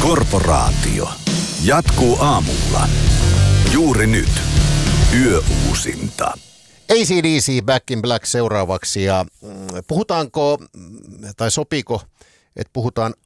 Korporaatio jatkuu aamulla. Juuri nyt. Yöuusinta. AC/DC Back in Black seuraavaksi ja puhutaanko, tai sopiiko, että puhutaan